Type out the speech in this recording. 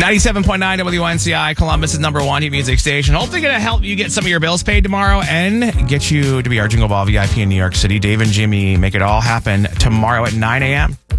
97.9 WNCI, Columbus' number one hit music station. Hopefully going to help you get some of your bills paid tomorrow and get you to be our Jingle Ball VIP in New York City. Dave and Jimmy make it all happen tomorrow at 9 a.m.